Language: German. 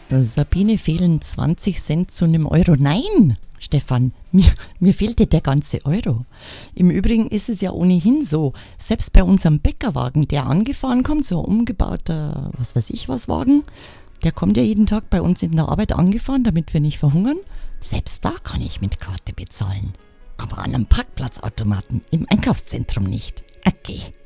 Sabine, fehlen 20 Cent zu einem Euro. Nein, Stefan, mir fehlte der ganze Euro. Im Übrigen ist es ja ohnehin so, selbst bei unserem Bäckerwagen, der angefahren kommt, so ein umgebauter, was weiß ich was Wagen, der kommt ja jeden Tag bei uns in der Arbeit angefahren, damit wir nicht verhungern. Selbst da kann ich mit Karte bezahlen. Aber an einem Parkplatzautomaten im Einkaufszentrum nicht. Okay.